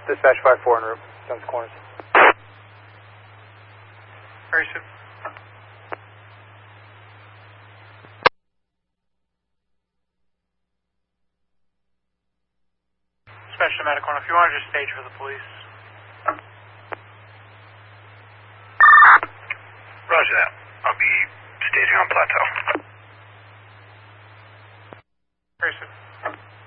Dispatch 5-4 en route. Down the corners. Very soon. Dispatch to Matacona, if you want to just stage for the police.